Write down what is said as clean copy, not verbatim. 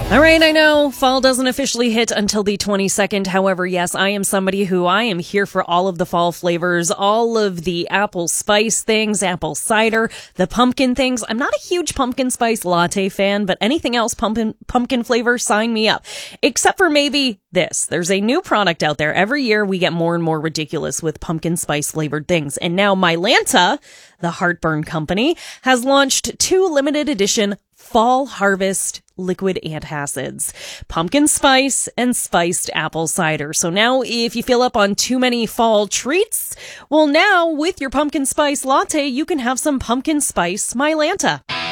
All right, I know fall doesn't officially hit until the 22nd. However, yes, I am somebody who I am here for all of the fall flavors, all of the apple spice things, apple cider, the pumpkin things. I'm not a huge pumpkin spice latte fan, but anything else pumpkin flavor, sign me up. Except for maybe this. There's a new product out there. Every year we get more and more ridiculous with pumpkin spice flavored things. And now Mylanta, the heartburn company, has launched 2 limited edition Fall Harvest liquid antacids, pumpkin spice and spiced apple cider. So now if you fill up on too many fall treats, well, now with your pumpkin spice latte, you can have some pumpkin spice Mylanta.